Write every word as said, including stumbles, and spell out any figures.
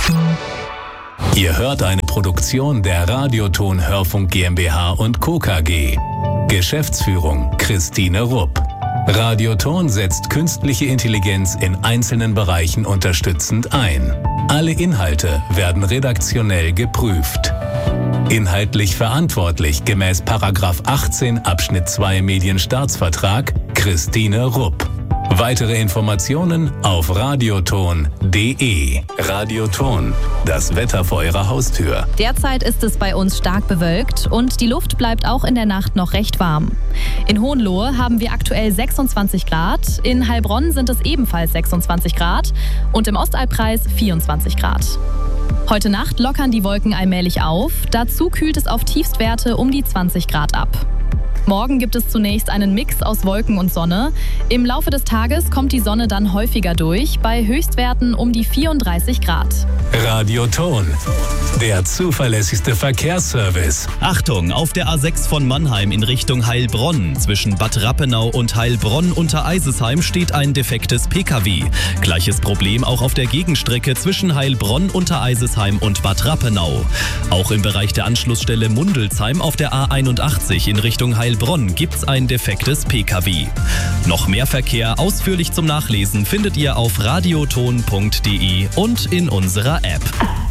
Ihr hört eine Produktion der Radioton Hörfunk GmbH und Co. K G. Geschäftsführung Christine Rupp. Radioton setzt künstliche Intelligenz in einzelnen Bereichen unterstützend ein. Alle Inhalte werden redaktionell geprüft. Inhaltlich verantwortlich gemäß Paragraph achtzehn Abschnitt zwei Medienstaatsvertrag Christine Rupp. Weitere Informationen auf radioton punkt de. Radioton, das Wetter vor Ihrer Haustür. Derzeit ist es bei uns stark bewölkt und die Luft bleibt auch in der Nacht noch recht warm. In Hohenlohe haben wir aktuell sechsundzwanzig Grad, in Heilbronn sind es ebenfalls sechsundzwanzig Grad und im Ostalbkreis vierundzwanzig Grad. Heute Nacht lockern die Wolken allmählich auf, dazu kühlt es auf Tiefstwerte um die zwanzig Grad ab. Morgen gibt es zunächst einen Mix aus Wolken und Sonne. Im Laufe des Tages kommt die Sonne dann häufiger durch, bei Höchstwerten um die vierunddreißig Grad. Radioton, der zuverlässigste Verkehrsservice. Achtung, auf der A sechs von Mannheim in Richtung Heilbronn. Zwischen Bad Rappenau und Heilbronn unter Eisesheim steht ein defektes P K W. Gleiches Problem auch auf der Gegenstrecke zwischen Heilbronn unter Eisesheim und Bad Rappenau. Auch im Bereich der Anschlussstelle Mundelsheim auf der A einundachtzig in Richtung Heilbronn gibt's ein defektes P K W. Noch mehr Verkehr ausführlich zum Nachlesen findet ihr auf radioton punkt de und in unserer App.